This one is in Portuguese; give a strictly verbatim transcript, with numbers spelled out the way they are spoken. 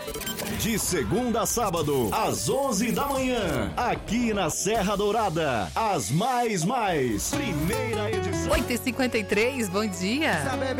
De segunda a sábado, às onze da manhã, aqui na Serra Dourada, as mais mais, primeira edição. oito e cinquenta e três, bom dia.